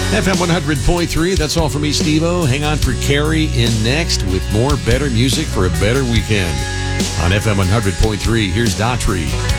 FM 100.3, that's all from me, Steve-O. Hang on for Carrie in next with more better music for a better weekend. On FM 100.3, here's Daughtry.